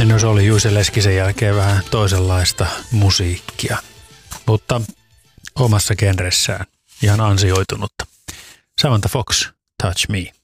No se oli Juise Leskisen jälkeen vähän toisenlaista musiikkia, mutta omassa genressään ihan ansioitunutta. Samantha Fox, Touch Me.